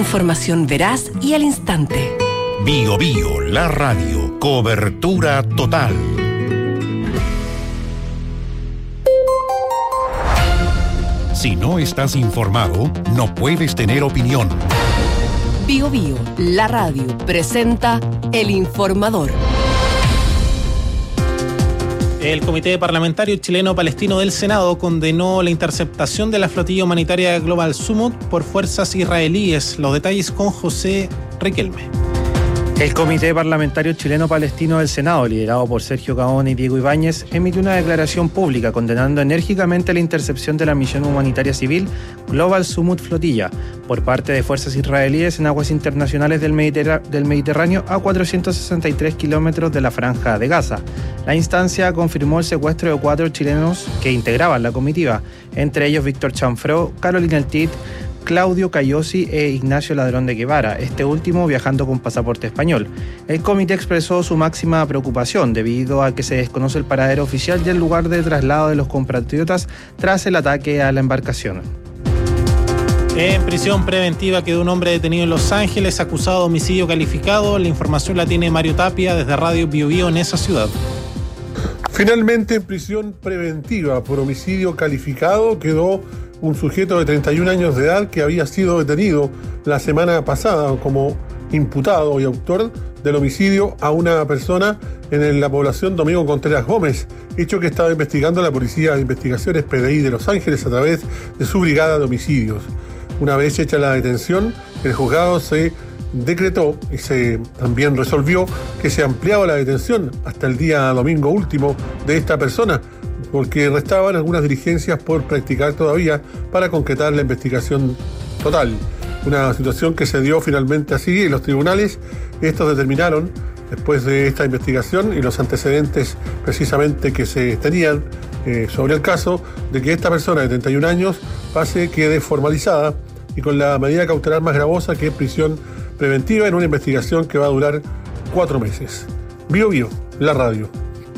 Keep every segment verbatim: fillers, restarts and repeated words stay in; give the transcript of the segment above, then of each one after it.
Información veraz y al instante. Bio Bio, la radio. Cobertura total. Si no estás informado, no puedes tener opinión. Bio Bio, la radio, presenta El Informador. El Comité Parlamentario Chileno-Palestino del Senado condenó la interceptación de la flotilla humanitaria Global Summit por fuerzas israelíes. Los detalles con José Riquelme. El Comité Parlamentario Chileno-Palestino del Senado, liderado por Sergio Gaona y Diego Ibáñez, emitió una declaración pública condenando enérgicamente la intercepción de la misión humanitaria civil Global Summit Flotilla por parte de fuerzas israelíes en aguas internacionales del, Mediterrá- del Mediterráneo a cuatrocientos sesenta y tres kilómetros de la Franja de Gaza. La instancia confirmó el secuestro de cuatro chilenos que integraban la comitiva, entre ellos Víctor Chanfró, Carolina Eltit, Claudio Cayosi e Ignacio Ladrón de Guevara, este último viajando con pasaporte español. El comité expresó su máxima preocupación debido a que se desconoce el paradero oficial y el lugar de traslado de los compatriotas tras el ataque a la embarcación. En prisión preventiva quedó un hombre detenido en Los Ángeles acusado de homicidio calificado. La información la tiene Mario Tapia desde Radio Bio Bio en esa ciudad. Finalmente, en prisión preventiva por homicidio calificado quedó un sujeto de treinta y un años de edad que había sido detenido la semana pasada como imputado y autor del homicidio a una persona en la población Domingo Contreras Gómez, hecho que estaba investigando la Policía de Investigaciones P D I de Los Ángeles a través de su brigada de homicidios. Una vez hecha la detención, el juzgado se decretó y se también resolvió que se ampliaba la detención hasta el día domingo último de esta persona, porque restaban algunas diligencias por practicar todavía para concretar la investigación total. Una situación que se dio finalmente así en los tribunales. Estos determinaron, después de esta investigación y los antecedentes precisamente que se tenían eh, sobre el caso, de que esta persona de treinta y un años pase, quede formalizada y con la medida cautelar más gravosa, que es prisión preventiva en una investigación que va a durar cuatro meses. Bio Bio, la radio.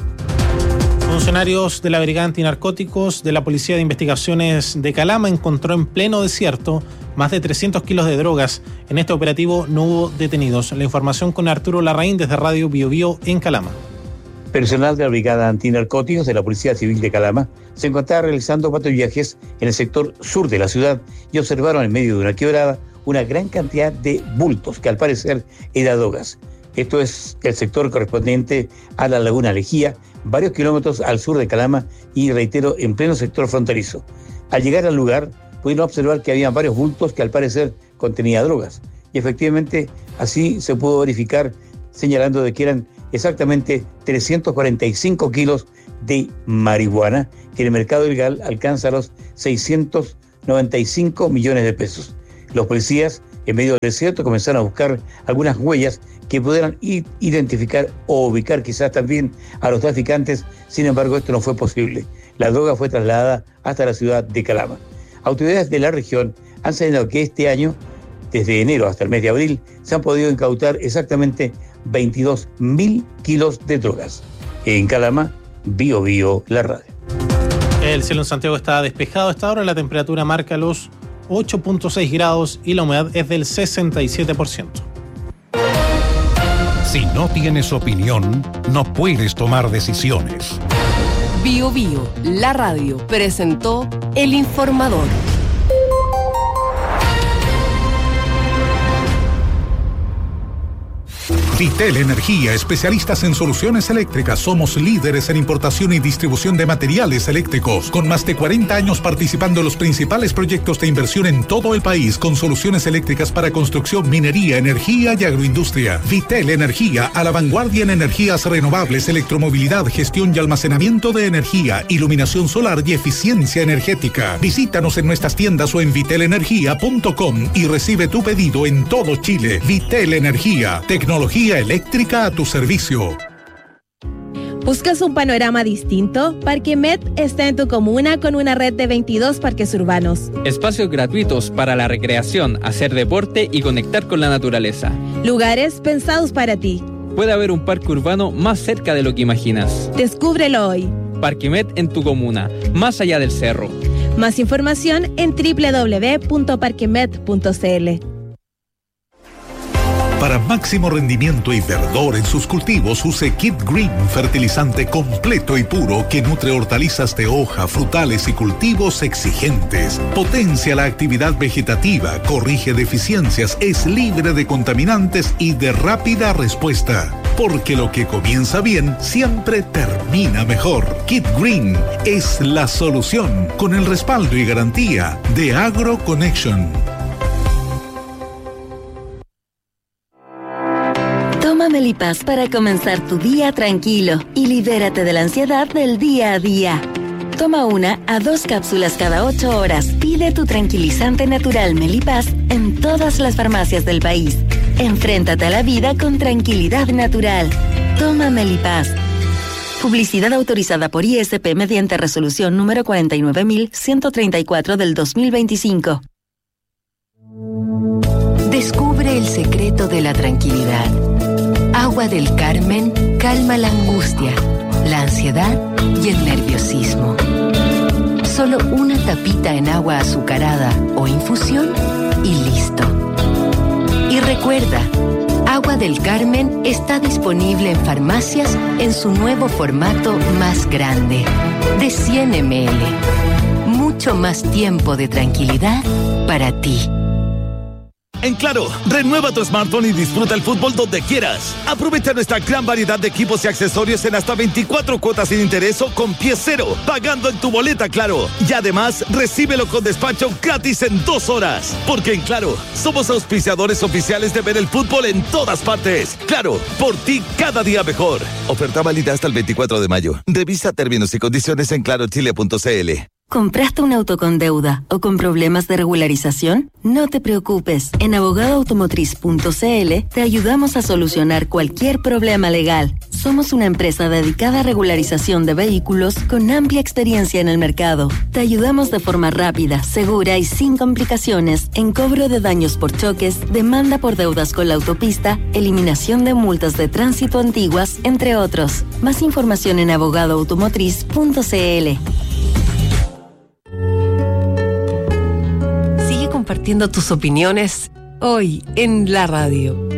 Funcionarios de la Brigada Antinarcóticos de la Policía de Investigaciones de Calama encontró en pleno desierto más de trescientos kilos de drogas. En este operativo no hubo detenidos. La información con Arturo Larraín desde Radio Bio Bio en Calama. Personal de la Brigada Antinarcóticos de la Policía Civil de Calama se encontraba realizando patrullajes en el sector sur de la ciudad y observaron en medio de una quebrada una gran cantidad de bultos que al parecer eran drogas. Esto es el sector correspondiente a la Laguna Lejía, varios kilómetros al sur de Calama y, reitero, en pleno sector fronterizo. Al llegar al lugar, pudieron observar que había varios bultos que al parecer contenían drogas. Y efectivamente, así se pudo verificar, señalando de que eran exactamente trescientos cuarenta y cinco kilos de marihuana, que en el mercado ilegal alcanza los seiscientos noventa y cinco millones de pesos. Los policías, en medio del desierto, comenzaron a buscar algunas huellas que pudieran identificar o ubicar quizás también a los traficantes. Sin embargo, esto no fue posible. La droga fue trasladada hasta la ciudad de Calama. Autoridades de la región han señalado que este año, desde enero hasta el mes de abril, se han podido incautar exactamente veintidós mil kilos de drogas. En Calama, Bio Bio, la radio. El cielo en Santiago está despejado. A esta hora la temperatura marca los ocho punto seis grados y la humedad es del sesenta y siete por ciento. Si no tienes opinión, no puedes tomar decisiones. Bio Bio, la radio, presentó El Informador. Vitel Energía, especialistas en soluciones eléctricas. Somos líderes en importación y distribución de materiales eléctricos, con más de cuarenta años participando en los principales proyectos de inversión en todo el país, con soluciones eléctricas para construcción, minería, energía y agroindustria. Vitel Energía, a la vanguardia en energías renovables, electromovilidad, gestión y almacenamiento de energía, iluminación solar y eficiencia energética. Visítanos en nuestras tiendas o en vitel energía punto com y recibe tu pedido en todo Chile. Vitel Energía, tecnología eléctrica a tu servicio. ¿Buscas un panorama distinto? Parquemet está en tu comuna con una red de veintidós parques urbanos. Espacios gratuitos para la recreación, hacer deporte y conectar con la naturaleza. Lugares pensados para ti. Puede haber un parque urbano más cerca de lo que imaginas. Descúbrelo hoy. Parquemet en tu comuna, más allá del cerro. Más información en doble u doble u doble u punto parquemet punto c l. Para máximo rendimiento y verdor en sus cultivos, use Kid Green, fertilizante completo y puro que nutre hortalizas de hoja, frutales y cultivos exigentes. Potencia la actividad vegetativa, corrige deficiencias, es libre de contaminantes y de rápida respuesta. Porque lo que comienza bien siempre termina mejor. Kid Green es la solución, con el respaldo y garantía de AgroConnection. Toma Melipaz para comenzar tu día tranquilo y libérate de la ansiedad del día a día. Toma una a dos cápsulas cada ocho horas. Pide tu tranquilizante natural Melipaz en todas las farmacias del país. Enfréntate a la vida con tranquilidad natural. Toma Melipaz. Publicidad autorizada por I S P mediante resolución número cuarenta y nueve mil ciento treinta y cuatro del dos mil veinticinco. Descubre el secreto de la tranquilidad. Agua del Carmen calma la angustia, la ansiedad y el nerviosismo. Solo una tapita en agua azucarada o infusión y listo. Y recuerda, Agua del Carmen está disponible en farmacias en su nuevo formato más grande, de cien mililitros. Mucho más tiempo de tranquilidad para ti. En Claro, renueva tu smartphone y disfruta el fútbol donde quieras. Aprovecha nuestra gran variedad de equipos y accesorios en hasta veinticuatro cuotas sin interés o con pie cero, pagando en tu boleta Claro. Y además, recíbelo con despacho gratis en dos horas. Porque en Claro, somos auspiciadores oficiales de ver el fútbol en todas partes. Claro, por ti cada día mejor. Oferta válida hasta el veinticuatro de mayo. Revisa términos y condiciones en claro chile punto c l. ¿Compraste un auto con deuda o con problemas de regularización? No te preocupes. En abogado automotriz punto c l te ayudamos a solucionar cualquier problema legal. Somos una empresa dedicada a regularización de vehículos con amplia experiencia en el mercado. Te ayudamos de forma rápida, segura y sin complicaciones en cobro de daños por choques, demanda por deudas con la autopista, eliminación de multas de tránsito antiguas, entre otros. Más información en abogado automotriz punto c l. Compartiendo tus opiniones hoy en la radio.